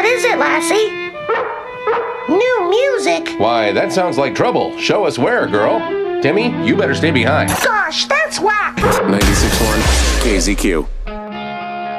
is it, Lassie? New music? Why, that sounds like trouble. Show us where, girl. Timmy, you better stay behind. Gosh, that's whack! 96.1 KZQ.